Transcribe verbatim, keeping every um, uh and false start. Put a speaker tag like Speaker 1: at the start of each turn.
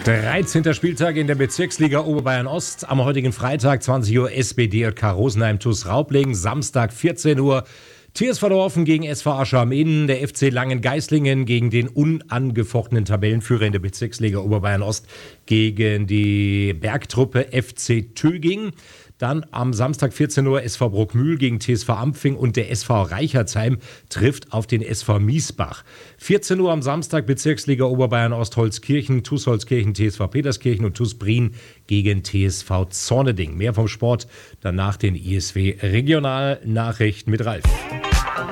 Speaker 1: dreizehnter Spieltag in der Bezirksliga Oberbayern Ost. Am heutigen Freitag zwanzig Uhr S B D J K Rosenheim T U S Raublingen. Samstag vierzehn Uhr T S V Dorfen gegen S V Asche am Inn. Der F C Langen-Geislingen gegen den unangefochtenen Tabellenführer in der Bezirksliga Oberbayern Ost gegen die Bergtruppe F C Töging. Dann am Samstag vierzehn Uhr S V Bruckmühl gegen T S V Ampfing und der S V Reichertsheim trifft auf den S V Miesbach. vierzehn Uhr am Samstag Bezirksliga Oberbayern Ost Holzkirchen, T U S Holzkirchen, T S V Peterskirchen und T U S Brien gegen T S V Zorneding. Mehr vom Sport, danach den I S W Regionalnachrichten mit Ralf.